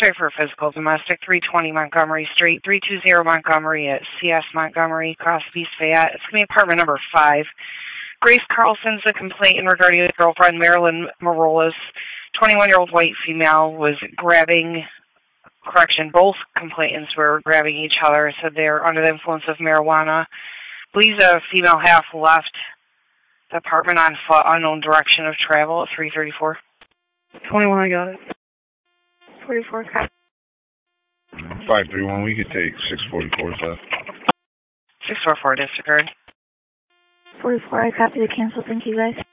straight for physical domestic, 320 Montgomery Street, 320 Montgomery at CS Montgomery, Crossbees, Fayette. It's going to be apartment number 5. Grace Carlson's a complaint regarding a girlfriend, Marilyn Marolis, 21-year-old white female, was grabbing, both complainants were grabbing each other, said they're under the influence of marijuana. Believes a female half left the apartment on foot, unknown direction of travel at 334. 21, I got it. 44, copy. 531, we could take 644, sir. 644, disregard. 44, I copy the cancel. Thank you, guys.